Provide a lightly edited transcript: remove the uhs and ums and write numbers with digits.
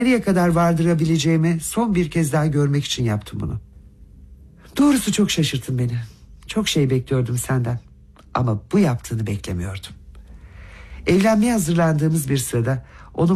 nereye kadar vardırabileceğimi son bir kez daha görmek için yaptım bunu. Doğrusu çok şaşırttın beni. Çok şey bekliyordum senden. Ama bu yaptığını beklemiyordum. Evlenmeye hazırlandığımız bir sırada onu